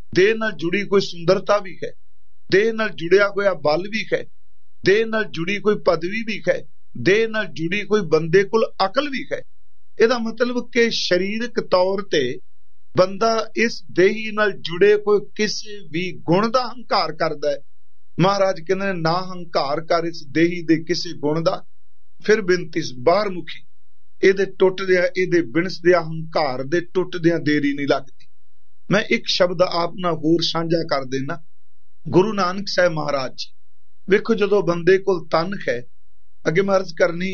ਦੇਹ ਨਾਲ ਜੁੜੀ ਕੋਈ ਸੁੰਦਰਤਾ ਵੀ ਹੈ, ਦੇਹ ਨਾਲ ਜੁੜਿਆ ਹੋਇਆ ਬਲ ਵੀ ਹੈ, ਦੇਹ ਨਾਲ ਜੁੜੀ ਕੋਈ ਪਦਵੀ ਵੀ ਹੈ, ਦੇਹ ਨਾਲ ਜੁੜੀ ਕੋਈ ਬੰਦੇ ਕੋਲ ਅਕਲ ਵੀ ਹੈ। ਇਹਦਾ ਮਤਲਬ ਕਿ ਸਰੀਰਕ ਤੌਰ ਤੇ ਬੰਦਾ ਇਸ ਦੇਹੀ ਨਾਲ ਜੁੜੇ ਕੋਈ ਕਿਸੇ ਵੀ ਗੁਣ ਦਾ ਹੰਕਾਰ ਕਰਦਾ ਹੈ। ਮਹਾਰਾਜ ਕਹਿੰਦੇ ਨੇ ਨਾ ਹੰਕਾਰ ਕਰ ਇਸ ਦੇਹੀ ਦੇ ਕਿਸੇ ਗੁਣ ਦਾ, ਫਿਰ ਬਿਨਤੀ ਬਾਹਰ ਮੁਖੀ, ਇਹਦੇ ਟੁੱਟਦਿਆਂ, ਇਹਦੇ ਬਿਨਸਦਿਆਂ, ਹੰਕਾਰ ਦੇ ਟੁੱਟਦਿਆਂ ਦੇਰੀ ਨਹੀਂ ਲੱਗਦੀ। ਮੈਂ ਇੱਕ ਸ਼ਬਦ ਆਪ ਨਾਲ ਹੋਰ ਸਾਂਝਾ ਕਰ ਦੇਣਾ। ਗੁਰੂ ਨਾਨਕ ਸਾਹਿਬ ਮਹਾਰਾਜ ਜੀ, ਵੇਖੋ ਜਦੋਂ ਬੰਦੇ ਕੋਲ ਤਨ ਹੈ, ਅੱਗੇ ਮੈਂ ਅਰਜ਼ ਕਰਨੀ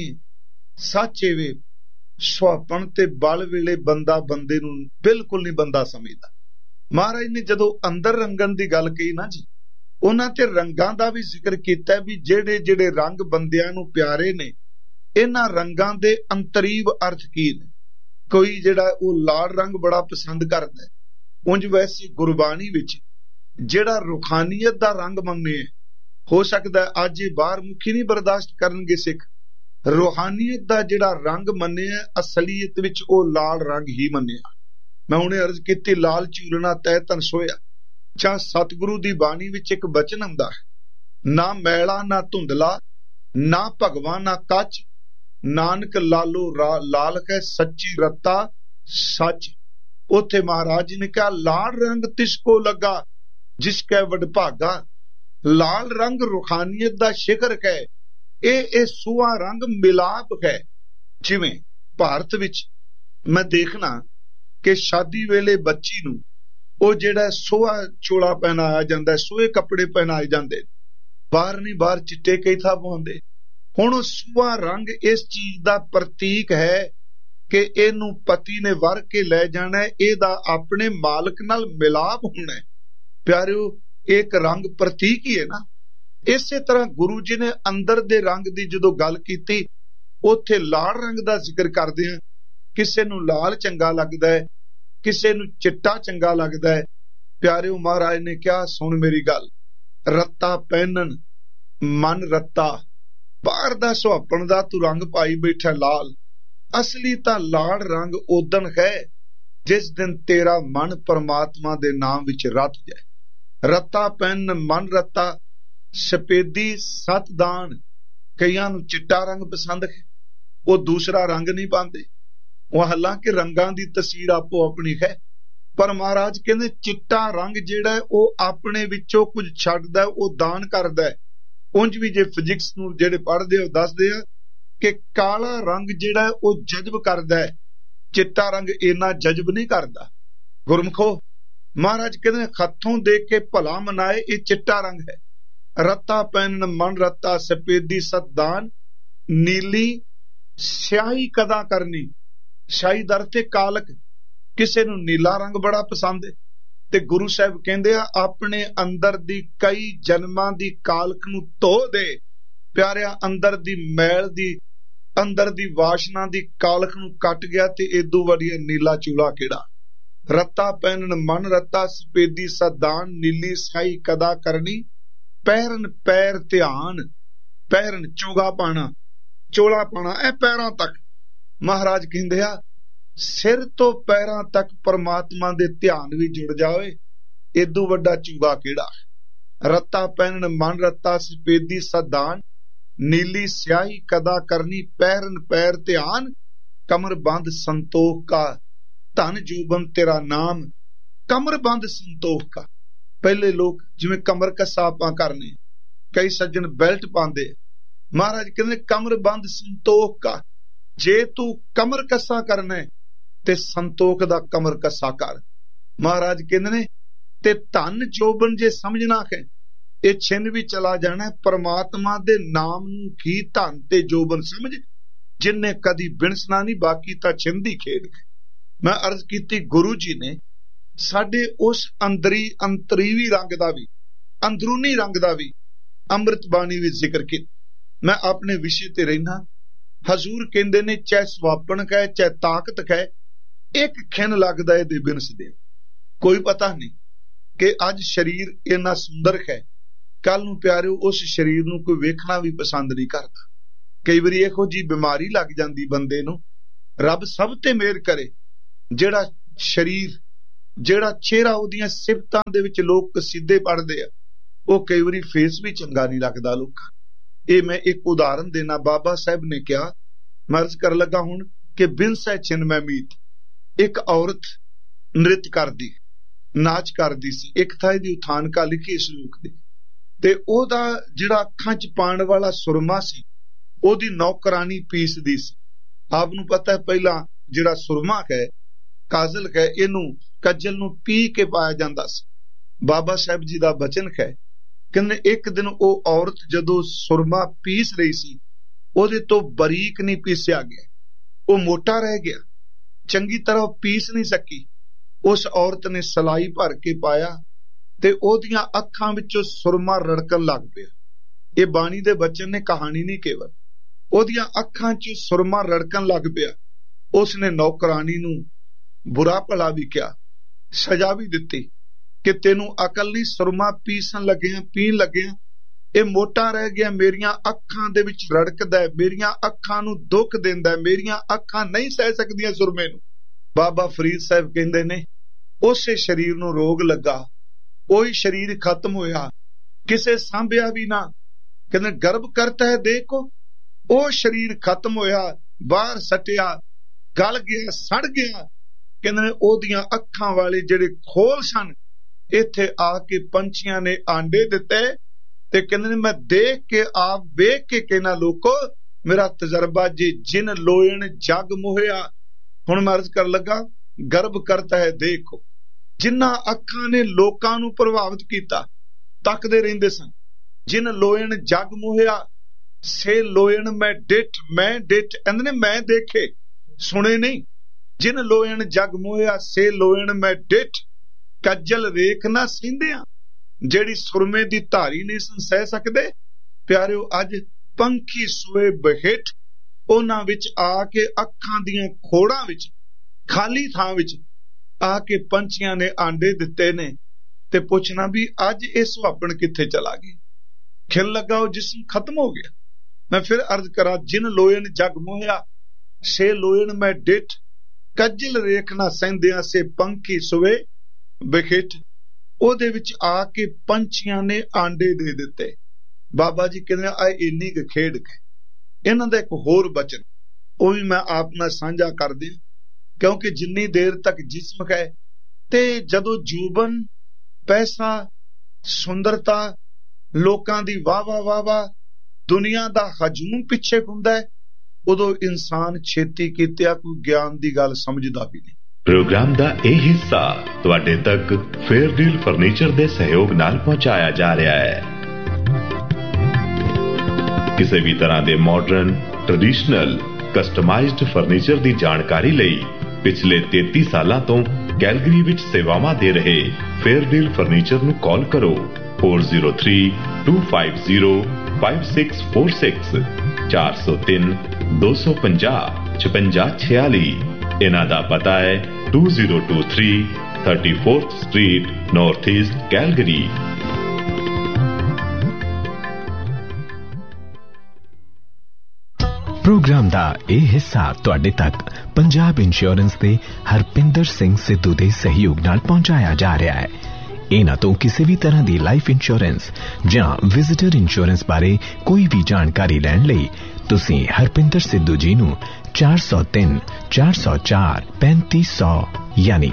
ਸੱਚ ਵੇ ਸੁਹਾਪਣ ਤੇ ਬਲ ਵੇਲੇ ਬੰਦਾ ਬੰਦੇ ਨੂੰ ਬਿਲਕੁਲ ਨਹੀਂ ਬੰਦਾ ਸਮਝਦਾ। ਮਹਾਰਾਜ ਨੇ ਜਦੋਂ ਅੰਦਰ ਰੰਗਣ ਦੀ ਗੱਲ ਕਹੀ ਨਾ ਜੀ, ਉਹਨਾਂ ਤੇ ਰੰਗਾਂ ਦਾ ਵੀ ਜ਼ਿਕਰ ਕੀਤਾ ਵੀ ਜਿਹੜੇ ਜਿਹੜੇ ਰੰਗ ਬੰਦਿਆਂ ਨੂੰ ਪਿਆਰੇ ਨੇ, ਇਹਨਾਂ ਰੰਗਾਂ ਦੇ ਅੰਤਰੀਵ ਅਰਥ ਕੀ ਨੇ। ਕੋਈ ਜਿਹੜਾ ਉਹ ਲਾਲ ਰੰਗ ਬੜਾ ਪਸੰਦ ਕਰਦਾ ਹੈ, ਉਂਝ ਵੈਸੇ ਗੁਰਬਾਣੀ ਵਿੱਚ ਜਿਹੜਾ ਰੂਹਾਨੀਅਤ ਦਾ ਰੰਗ ਮੰਨੇ, ਹੋ ਸਕਦਾ ਅੱਜ ਇਹ ਬਾਹਰ ਮੁਖੀ ਨਹੀਂ ਬਰਦਾਸ਼ਤ ਕਰਨਗੇ ਸਿੱਖ, ਰੂਹਾਨੀਅਤ ਦਾ ਜਿਹੜਾ ਰੰਗ ਮੰਨਿਆ ਅਸਲੀਅਤ ਵਿੱਚ ਉਹ ਲਾਲ ਰੰਗ ਹੀ ਮੰਨਿਆ। ਮੈਂ ਹੁਣੇ ਅਰਜ਼ ਕੀਤੀ ਲਾਲ ਚੂਰਣਾ ਤੈ ਤਨ ਸੋਇਆ। ਜਾਂ ਸਤਿਗੁਰੂ ਦੀ ਬਾਣੀ ਵਿੱਚ ਇੱਕ ਬਚਨ ਹੁੰਦਾ ਹੈ, ਨਾ ਮੈਲਾ ਨਾ ਧੁੰਦਲਾ, ਨਾ ਭਗਵਾ ਨਾ ਕੱਚ, ਨਾਨਕ ਲਾਲੋ ਲਾਲ ਹੈ ਸੱਚੀ ਰਤਾ ਸੱਚ। ਉੱਥੇ ਮਹਾਰਾਜ ਜੀ ਨੇ ਕਿਹਾ ਲਾਲ ਰੰਗ ਤਿਸ ਕੋ ਲੱਗਾ ਜਿਸ ਕੈ ਵਡਭਾਗਾ। ਲਾਲ ਰੰਗ ਰੂਹਾਨੀਅਤ ਦਾ ਸ਼ਿਖਰ ਹੈ, ਇਹ ਸੂਹਾ ਰੰਗ ਮਿਲਾਪ ਹੈ। ਜਿਵੇਂ ਭਾਰਤ ਵਿੱਚ ਮੈਂ ਦੇਖਣਾ ਕਿ ਸ਼ਾਦੀ ਵੇਲੇ ਬੱਚੀ ਨੂੰ ਉਹ ਜਿਹੜਾ ਸੋਹਾ ਚੋਲਾ ਪਹਿਨਾਇਆ ਜਾਂਦਾ, ਸੋਹੇ ਕੱਪੜੇ ਪਹਿਨਾਏ ਜਾਂਦੇ, ਬਾਹਰ ਨਹੀਂ ਬਾਹਰ ਚਿੱਟੇ ਕਈ ਥਾਂ ਪਾਉਂਦੇ। ਹੁਣ ਉਹ ਸੂਹਾ ਰੰਗ ਇਸ ਚੀਜ਼ ਦਾ ਪ੍ਰਤੀਕ ਹੈ ਕਿ ਇਹਨੂੰ ਪਤੀ ਨੇ ਵਰ ਕੇ ਲੈ ਜਾਣਾ, ਇਹਦਾ ਆਪਣੇ ਮਾਲਕ ਨਾਲ ਮਿਲਾਪ ਹੋਣਾ। ਪਿਆਰਿਓ, ਇੱਕ ਰੰਗ ਪ੍ਰਤੀਕ ਹੀ ਹੈ ਨਾ। ਇਸੇ ਤਰ੍ਹਾਂ ਗੁਰੂ ਜੀ ਨੇ ਅੰਦਰ ਦੇ ਰੰਗ ਦੀ ਜਦੋਂ ਗੱਲ ਕੀਤੀ, ਉੱਥੇ ਲਾਲ ਰੰਗ ਦਾ ਜ਼ਿਕਰ ਕਰਦੇ ਆ। ਕਿਸੇ ਨੂੰ ਲਾਲ ਚੰਗਾ ਲੱਗਦਾ ਹੈ, ਕਿਸੇ ਨੂੰ ਚਿੱਟਾ ਚੰਗਾ ਲੱਗਦਾ ਹੈ। ਪਿਆਰਿਓ, ਮਹਾਰਾਜ ਨੇ ਕਿਹਾ ਸੁਣ ਮੇਰੀ ਗੱਲ, ਰੱਤਾ ਪਹਿਨਣ ਮਨ ਰੱਤਾ, ਬਾਹਰ ਦਾ ਸੁਹਾਪਣ ਦਾ ਤੂੰ ਰੰਗ ਪਾਈ ਬੈਠਾ ਲਾਲ, ਅਸਲੀ ਤਾਂ ਲਾਲ ਰੰਗ ਉਦਣ ਹੈ ਜਿਸ ਦਿਨ ਤੇਰਾ ਮਨ ਪਰਮਾਤਮਾ ਦੇ ਨਾਮ ਵਿੱਚ ਰਤ ਜਾਏ। ਰੱਤਾ ਪਹਿਨ ਮਨ ਰੱਤਾ, ਸਪੇਦੀ ਸਤਦਾਨ। ਕਈਆਂ ਨੂੰ ਚਿੱਟਾ ਰੰਗ ਪਸੰਦ ਹੈ, ਉਹ ਦੂਸਰਾ ਰੰਗ ਨਹੀਂ ਪਾਉਂਦੇ। ਉਹ ਹਾਲਾਂਕਿ ਰੰਗਾਂ ਦੀ ਤਸਵੀਰ ਆਪੋ ਆਪਣੀ ਹੈ, ਪਰ ਮਹਾਰਾਜ ਕਹਿੰਦੇ ਚਿੱਟਾ ਰੰਗ ਜਿਹੜਾ ਉਹ ਆਪਣੇ ਵਿੱਚੋਂ ਕੁਝ ਛੱਡਦਾ, ਉਹ ਦਾਨ ਕਰਦਾ। ਉਂਝ ਵੀ ਜੇ ਫਿਜ਼ਿਕਸ ਨੂੰ ਜਿਹੜੇ ਪੜ੍ਹਦੇ ਉਹ ਦੱਸਦੇ ਆ ਕਿ ਕਾਲਾ ਰੰਗ ਜਿਹੜਾ ਉਹ ਜਜ਼ਬ ਕਰਦਾ ਹੈ, ਚਿੱਟਾ ਰੰਗ ਇੰਨਾ ਜਜ਼ਬ ਨਹੀਂ ਕਰਦਾ। ਗੁਰਮਖੋ, ਮਹਾਰਾਜ ਕਹਿੰਦੇ ਹੱਥੋਂ ਦੇਖ ਕੇ ਭਲਾ ਮਨਾਏ, ਇਹ ਚਿੱਟਾ ਰੰਗ ਹੈ। ਰੱਤਾ ਪਹਿਨ ਮਨ ਰੱਤਾ, ਸਪੇਦੀ ਸਤਦਾਨ, ਨੀਲੀ ਸਿਆਹੀ ਕਦਾ ਕਰਨੀ। ਸਿਆਹੀ ਦਰ ਤੇ ਕਾਲਕ, ਕਿਸੇ ਨੂੰ ਨੀਲਾ ਰੰਗ ਬੜਾ ਪਸੰਦ ਹੈ, ਤੇ ਗੁਰੂ ਸਾਹਿਬ ਕਹਿੰਦੇ ਆ ਆਪਣੇ ਅੰਦਰ ਦੀ ਕਈ ਜਨਮਾਂ ਦੀ ਕਾਲਕ ਨੂੰ ਧੋ ਦੇ। ਪਿਆਰਿਆ, ਅੰਦਰ ਦੀ ਮੈਲ ਦੀ, ਅੰਦਰ ਦੀ ਵਾਸ਼ਨਾ ਦੀ ਕਾਲਕ ਨੂੰ ਕੱਟ ਗਿਆ ਤੇ ਏਦੂ ਵਧੀਆ ਨੀਲਾ ਚੂਲਾ ਕਿਹੜਾ। ਰੱਤਾ ਪਹਿਨਣ ਮਨ ਰੱਤਾ, ਸਪੇਦੀ ਸਦਾਨ, ਨੀਲੀ ਸਿਆਹੀ ਕਦਾ ਕਰਨੀ। ਪੈਰਨ ਪੈਰ ਧਿਆਨ, ਪੈਰਨ ਚੋਗਾ ਪਾਣਾ, ਚੋਲਾ ਪਾਣਾ, ਇਹ ਪੈਰਾਂ ਤੱਕ। ਮਹਾਰਾਜ ਕਹਿੰਦੇ ਆ ਸਿਰ ਤੋਂ ਪੈਰਾਂ ਤੱਕ ਪਰਮਾਤਮਾ ਦੇ ਧਿਆਨ ਵੀ ਜੁੜ ਜਾਵੇ, ਏਦੂ ਵੱਡਾ ਚੂਗਾ ਕਿਹੜਾ। ਰੱਤਾ ਪਹਿਨਣ ਮਨ ਰੱਤਾ, ਸਪੇਦੀ ਸਦਾਨ, ਨੀਲੀ ਸਿਆਹੀ ਕਦਾ ਕਰਨੀ। ਪੈਰਨ ਪੈਰ ਧਿਆਨ, ਕਮਰ ਬੰਦ ਸੰਤੋਖ ਕਾ, ਧਨ ਜੂਬਨ ਤੇਰਾ ਨਾਮ। ਕਮਰ ਬੰਦ ਸੰਤੋਖ ਕਾ, ਪਹਿਲੇ ਲੋਕ ਜਿਵੇਂ ਕਮਰ ਕੱਸਾ ਆਪਾਂ ਕਰਨੇ, ਕਈ ਸੱਜਣ ਬੈਲਟ ਪਾਉਂਦੇ। ਮਹਾਰਾਜ ਕਹਿੰਦੇ ਕਮਰ ਬੰਦ ਸੰਤੋਖ ਕਾ, ਜੇ ਤੂੰ ਕਮਰ ਕੱਸਾ ਕਰਨਾ ਤੇ ਸੰਤੋਖ ਦਾ ਕਮਰ ਕੱਸਾ ਕਰ। ਮਹਾਰਾਜ ਕਹਿੰਦੇ ਨੇ ਤੇ ਧਨ ਜੋਬਨ ਜੇ ਸਮਝਣਾ ਹੈ, ਇਹ ਛਿੰਨ ਵੀ ਚਲਾ ਜਾਣਾ। ਪਰਮਾਤਮਾ ਦੇ ਨਾਮ ਨੂੰ ਹੀ ਧਨ ਤੇ ਜੋਬਨ ਸਮਝ, ਜਿੰਨੇ ਕਦੀ ਬਿਨਸਣਾ ਨਹੀਂ, ਬਾਕੀ ਤਾਂ ਛਿੰਨ ਦੀ ਖੇਡ। ਮੈਂ ਅਰਜ਼ ਕੀਤੀ ਗੁਰੂ ਜੀ ਨੇ ਸਾਡੇ ਉਸ ਅੰਤਰੀਵੀ ਰੰਗ ਦਾ ਵੀ, ਅੰਦਰੂਨੀ ਰੰਗ ਦਾ ਵੀ ਅੰਮ੍ਰਿਤ ਬਾਣੀ ਵਿੱਚ ਜ਼ਿਕਰ ਕੀਤਾ। ਮੈਂ ਆਪਣੇ ਵਿਸ਼ੇ ਤੇ ਰਹਿਣਾ। ਹਜ਼ੂਰ ਕਹਿੰਦੇ ਨੇ ਚਾਹੇ ਸਵਾਪਣ ਕਹੇ ਚਾਹੇ ਤਾਕਤ ਕਹੇ, ਇੱਕ ਖਿੰਨ ਲੱਗਦਾ ਇਹਦੇ ਬਿਨਸਦੇ। ਕੋਈ ਪਤਾ ਨਹੀਂ ਕਿ ਅੱਜ ਸਰੀਰ ਇੰਨਾ ਸੁੰਦਰ ਹੈ, ਕੱਲ ਨੂੰ ਪਿਆਰਿਓ ਉਸ ਸਰੀਰ ਨੂੰ ਕੋਈ ਵੇਖਣਾ ਵੀ ਪਸੰਦ ਨਹੀਂ ਕਰਦਾ। ਕਈ ਵਾਰੀ ਇਹੋ ਜੀ ਬਿਮਾਰੀ ਲੱਗ ਜਾਂਦੀ ਬੰਦੇ ਨੂੰ। ਰੱਬ ਸਭ ਤੇ ਮਿਹਰ ਕਰੇ, ਜਿਹੜਾ ਸਰੀਰ ਜਿਹੜਾ ਚਿਹਰਾ ਉਹਦੀਆਂ ਸਿਫਤਾਂ ਦੇ ਵਿੱਚ ਲੋਕ ਕਸੀਦੇ ਪੜ੍ਹਦੇ ਆ, ਉਹ ਕਈ ਵਾਰੀ ਫੇਸ ਵੀ ਚੰਗਾ ਨਹੀਂ ਲੱਗਦਾ ਲੋਕਾਂ। ਇਹ ਮੈਂ ਇੱਕ ਉਦਾਹਰਨ ਦੇਣਾ। ਬਾਬਾ ਸਾਹਿਬ ਨੇ ਕਿਹਾ, ਮੈਂ ਅਰਜ਼ ਕਰਨ ਲੱਗਾ ਹੁਣ ਕਿ ਬਿਨ ਸਹਿ ਚਿਨ ਮੈਂ ਮੀਤ, ਇੱਕ ਔਰਤ ਨ੍ਰਿਤ ਕਰਦੀ, ਨਾਚ ਕਰਦੀ ਸੀ। ਇੱਕ ਥਾਂ ਦੀ ਉਥਾਨਕਾ ਲਿਖੀ ਸ਼ਲੋਕ ਦੀ, ਤੇ ਉਹਦਾ ਜਿਹੜਾ ਅੱਖਾਂ 'ਚ ਪਾਉਣ ਵਾਲਾ ਸੁਰਮਾ ਸੀ, ਉਹਦੀ ਨੌਕਰਾਨੀ ਪੀਸਦੀ ਸੀ। ਆਪ ਨੂੰ ਪਤਾ ਹੈ ਪਹਿਲਾਂ ਜਿਹੜਾ ਸੁਰਮਾ ਹੈ, ਕਾਜਲ ਹੈ, ਇਹਨੂੰ ਕੱਜਲ ਨੂੰ ਪੀ ਕੇ ਪਾਇਆ ਜਾਂਦਾ ਸੀ। ਬਾਬਾ ਸਾਹਿਬ ਜੀ ਦਾ ਬਚਨ ਹੈ, ਕਹਿੰਦੇ ਇੱਕ ਦਿਨ ਉਹ ਔਰਤ ਜਦੋਂ ਸੁਰਮਾ ਪੀਸ ਰਹੀ ਸੀ, ਉਹਦੇ ਤੋਂ ਬਰੀਕ ਨਹੀਂ ਪੀਸਿਆ ਗਿਆ, ਉਹ ਮੋਟਾ ਰਹਿ ਗਿਆ, ਚੰਗੀ ਤਰ੍ਹਾਂ ਪੀਸ ਨਹੀਂ ਸਕੀ। ਉਸ ਔਰਤ ਨੇ ਸਲਾਈ ਭਰ ਕੇ ਪਾਇਆ ਤੇ ਉਹਦੀਆਂ ਅੱਖਾਂ ਵਿੱਚੋਂ ਸੁਰਮਾ ਰੜਕਣ ਲੱਗ ਪਿਆ। ਇਹ ਬਾਣੀ ਦੇ ਬਚਨ ਨੇ, ਕਹਾਣੀ ਨਹੀਂ ਕੇਵਲ। ਉਹਦੀਆਂ ਅੱਖਾਂ 'ਚ ਸੁਰਮਾ ਰੜਕਣ ਲੱਗ ਪਿਆ। ਉਸਨੇ ਨੌਕਰਾਨੀ ਨੂੰ ਬੁਰਾ ਭਲਾ ਵੀ ਕਿਹਾ, ਸਜ਼ਾ ਵੀ ਦਿੱਤੀ ਕਿ ਤੈਨੂੰ ਅਕਲ ਨਹੀਂ, ਸੁਰਮਾ ਪੀਣ ਲੱਗਿਆ ਇਹ ਮੋਟਾ ਰਹਿ ਗਿਆ, ਮੇਰੀਆਂ ਅੱਖਾਂ ਦੇ ਵਿੱਚ ਰੜਕਦਾ ਹੈ, ਮੇਰੀਆਂ ਅੱਖਾਂ ਨੂੰ ਦੁੱਖ ਦਿੰਦਾ, ਮੇਰੀਆਂ ਅੱਖਾਂ ਨਹੀਂ ਸਹਿ ਸਕਦੀਆਂ ਸੁਰਮੇ ਨੂੰ। ਬਾਬਾ ਫਰੀਦ ਸਾਹਿਬ ਕਹਿੰਦੇ ਨੇ, ਉਸੇ ਸਰੀਰ ਨੂੰ ਰੋਗ ਲੱਗਾ, ਉਹੀ ਸਰੀਰ ਖਤਮ ਹੋਇਆ, ਕਿਸੇ ਸਾਂਭਿਆ ਵੀ ਨਾ। ਕਹਿੰਦੇ ਗਰਭ ਕਰਤਾ ਹੈ ਦੇਖੋ, ਉਹ ਸਰੀਰ ਖਤਮ ਹੋਇਆ, ਬਾਹਰ ਸੱਟਿਆ, ਗਲ ਗਿਆ, ਸੜ ਗਿਆ। ਕਹਿੰਦੇ ਉਹਦੀਆਂ ਅੱਖਾਂ ਵਾਲੇ ਜਿਹੜੇ ਖੋਲ ਸਨ, ਇੱਥੇ ਆ ਕੇ ਪੰਛੀਆਂ ਨੇ ਆਂਡੇ ਦਿੱਤੇ। ਤੇ ਕਹਿੰਦੇ ਨੇ ਮੈਂ ਦੇਖ ਕੇ ਆਪ ਵੇਖ ਕੇ ਕਹਿਣਾ, ਲੋਕੋ ਮੇਰਾ ਤਜਰਬਾ ਜੀ ਜਿਨ ਲੋਇਣ ਜਗ ਮੋਹਿਆ। ਹੁਣ ਮੈਂ ਅਰਜ਼ ਕਰਨ ਲੱਗਾ, ਗਰਭ ਕਰਤਾ ਹੈ ਦੇਖੋ, ਜਿਨ੍ਹਾਂ ਅੱਖਾਂ ਨੇ ਲੋਕਾਂ ਨੂੰ ਪ੍ਰਭਾਵਿਤ ਕੀਤਾ, ਤੱਕਦੇ ਰਹਿੰਦੇ ਸਨ। ਜਿਨ ਲੋਇਣ ਜਗ ਮੋਹਿਆ ਸੇ ਲੋਇਣ ਮੈਂ ਡਿਠ, ਮੈਂ ਡਿਠ, ਕਹਿੰਦੇ ਨੇ ਮੈਂ ਦੇਖੇ ਸੁਣੇ ਨਹੀਂ। ਜਿਨ ਲੋਇਣ ਜਗ ਮੋਹਿਆ ਸੇ ਲੋਇਣ ਮੈਂ ਡਿਠ, ਕੱਜਲ ਵੇਖ ਨਾ ਸਹਿੰਦਿਆਂ, ਜਿਹੜੀ ਸੁਰਮੇ ਦੀ ਧਾਰੀ ਨਹੀਂ ਸਹਿ ਸਕਦੇ। ਪਿਆਰਿਓ, ਅੱਜ ਪੰਖੀ ਸੋਏ ਬਹਿਠ, ਉਹਨਾਂ ਵਿੱਚ ਆ ਕੇ ਅੱਖਾਂ ਦੀਆਂ ਖੋੜਾਂ ਵਿੱਚ, ਖਾਲੀ ਥਾਂ ਵਿੱਚ ਆ ਕੇ ਪੰਛੀਆਂ ਨੇ ਆਂਡੇ ਦਿੱਤੇ ਨੇ। ਤੇ ਪੁੱਛਣਾ ਵੀ ਅੱਜ ਇਹ ਸੁਹਾਪਣ ਕਿੱਥੇ ਚਲਾ ਗਈ? ਖਿਲ ਲੱਗਾ ਉਹ ਜਿਸਮ ਖਤਮ ਹੋ ਗਿਆ। ਮੈਂ ਫਿਰ ਅਰਜ਼ ਕਰਾਂ, ਜਿਨ ਲੋਇਣ ਜਗ ਮੋਹਿਆ ਸੇ ਲੋਇਣ ਮੈਂ ਡਿਠ, ਕੱਜਲ ਰੇਖ ਨਾ ਸਹਿੰਦਿਆਂ ਸੇ ਪੰਖੀ ਸੋਏ ਬਹਿਠ। ਉਹਦੇ ਵਿੱਚ ਆ ਕੇ ਪੰਛੀਆਂ ਨੇ ਆਂਡੇ ਦੇ ਦਿੱਤੇ। ਬਾਬਾ ਜੀ ਕਹਿੰਦੇ ਆ ਇੰਨੀ ਕੁ ਖੇਡ ਹੈ। ਇਹਨਾਂ ਦਾ ਇੱਕ ਹੋਰ ਬਚਨ, ਉਹ ਵੀ ਮੈਂ ਆਪ ਨਾਲ ਸਾਂਝਾ ਕਰਦੀ, ਕਿਉਂਕਿ ਜਿੰਨੀ ਦੇਰ ਤੱਕ ਜਿਸਮ ਹੈ, ਤੇ ਜਦੋਂ ਜੂਬਨ, ਪੈਸਾ, ਸੁੰਦਰਤਾ, ਲੋਕਾਂ ਦੀ ਵਾਹ ਦੁਨੀਆ ਦਾ ਹਜੂਮ ਪਿੱਛੇ ਹੁੰਦਾ ਹੈ, ਉਦੋਂ ਇਨਸਾਨ ਛੇਤੀ ਕੀਤਿਆ ਕੋਈ ਗਿਆਨ ਦੀ ਗੱਲ ਸਮਝਦਾ ਵੀ ਨਹੀਂ। ਪ੍ਰੋਗਰਾਮ ਦਾ ਇਹ ਹਿੱਸਾ ਤੁਹਾਡੇ ਤੱਕ ਫੇਅਰਡੀਲ ਫਰਨੀਚਰ ਦੇ ਸਹਿਯੋਗ ਨਾਲ ਪਹੁੰਚਾਇਆ ਜਾ ਰਿਹਾ ਹੈ। ਕਿਸੇ ਵੀ ਤਰ੍ਹਾਂ ਦੇ ਮਾਡਰਨ, ਟ੍ਰੈਡੀਸ਼ਨਲ, ਕਸਟਮਾਈਜ਼ਡ ਫਰਨੀਚਰ ਦੀ ਜਾਣਕਾਰੀ ਲਈ ਪਿਛਲੇ 33 ਸਾਲਾਂ ਤੋਂ ਕੈਲਗਰੀ ਵਿੱਚ ਸੇਵਾਵਾਂ ਦੇ ਰਹੇ ਫੇਅਰਡੀਲ ਫਰਨੀਚਰ ਨੂੰ ਕਾਲ ਕਰੋ 4032505646 403 250 5646। ਇਹਨਾਂ ਦਾ ਪਤਾ ਹੈ 2023 34th street, north East, Calgary. Programme ਦਾ ਇਹ ਹਿੱਸਾ ਤੁਹਾਡੇ ਤੱਕ ਪੰਜਾਬ ਇੰਸ਼ੋਰੈਂਸ ਦੇ ਹਰਪਿੰਦਰ ਸਿੰਘ ਸਿੱਧੂ ਦੇ ਸਹਿਯੋਗ ਨਾਲ ਪਹੁੰਚਾਇਆ ਜਾ ਰਿਹਾ ਹੈ। ਇਹਨਾਂ ਤੋਂ ਕਿਸੇ ਵੀ ਤਰ੍ਹਾਂ ਦੀ ਲਾਈਫ ਇੰਸ਼ੋਰੈਂਸ ਜਾਂ ਵਿਜ਼ਿਟਰ ਇੰਸ਼ੋਰੈਂਸ ਬਾਰੇ ਕੋਈ ਵੀ ਜਾਣਕਾਰੀ ਲੈਣ ਲਈ ਤੁਸੀਂ ਹਰਪਿੰਦਰ ਸਿੱਧੂ ਜੀ ਨੂੰ 403 404 3500 ਯਾਨੀ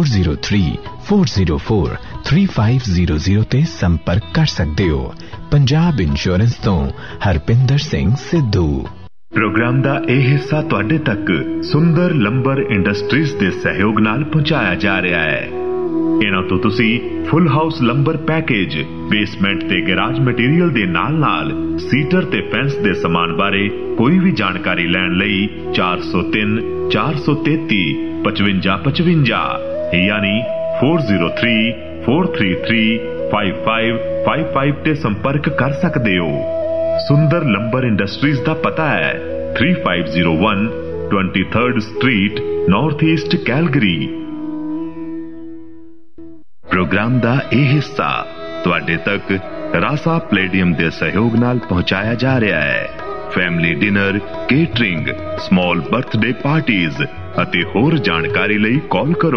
403404 3500 ਤੇ ਸੰਪਰਕ ਕਰ ਸਕਦੇ ਹੋ। ਪੰਜਾਬ ਇੰਸ਼ੋਰੈਂਸ ਤੋਂ ਹਰਪਿੰਦਰ ਸਿੰਘ ਸਿੱਧੂ। ਪ੍ਰੋਗਰਾਮ ਦਾ ਇਹ ਹਿੱਸਾ ਤੁਹਾਡੇ ਤੱਕ ਸੁੰਦਰ ਲੰਬਰ ਇੰਡਸਟਰੀਜ਼ ਦੇ ਸਹਿਯੋਗ ਨਾਲ ਪਹੁੰਚਾਇਆ ਜਾ ਰਿਹਾ ਹੈ। ਇਹਨਾਂ ਤੋਂ ਤੁਸੀਂ ਫੁੱਲ ਹਾਊਸ ਲੰਬਰ ਪੈਕੇਜ, ਬੇਸਮੈਂਟ ਤੇ ਗੈਰਾਜ ਮਟੀਰੀਅਲ ਦੇ ਨਾਲ ਸੀਟਰ ਤੇ ਫੈਂਸ ਦੇ ਸਮਾਨ ਬਾਰੇ ਕੋਈ ਵੀ ਜਾਣਕਾਰੀ ਲੈਣ ਲਈ 403 433 5555 ਯਾਨੀ 403 433 5555 ਤੇ ਸੰਪਰਕ ਕਰ ਸਕਦੇ ਹੋ। ਸੁੰਦਰ ਲੰਬਰ ਇੰਡਸਟਰੀਜ਼ ਦਾ ਪਤਾ ਹੈ 3501 23rd street, north East, Calgary. Programme ਦਾ ਇਹ ਹਿੱਸਾ ਤੁਹਾਡੇ ਤੱਕ ਰਾਸਾ ਪਲੇਡੀਅਮ ਦੇ ਸਹਿਯੋਗ ਨਾਲ ਪਹੁੰਚਾਇਆ ਜਾ ਰਿਹਾ ਹੈ। Family dinner, catering, small birthday parties, ਅਤੇ ਹੋਰ ਜਾਣਕਾਰੀ ਲਈ ਕਾਲ ਕਰੋ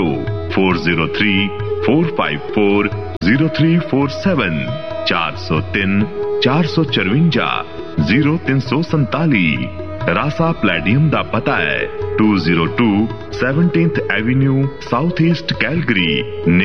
4034540347 403 454 0347। ਰਾਸਾ ਪਲੈਡੀਅਮ ਦਾ ਪਤਾ ਹੈ 202 17th avenue south East Calgary.